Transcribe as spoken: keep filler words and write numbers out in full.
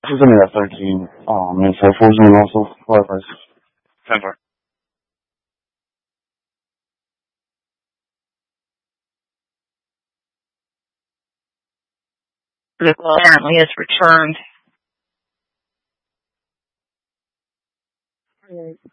Send me that thirteen. Oh man, so fortunate also. Likewise. ten four. The call apparently is returned.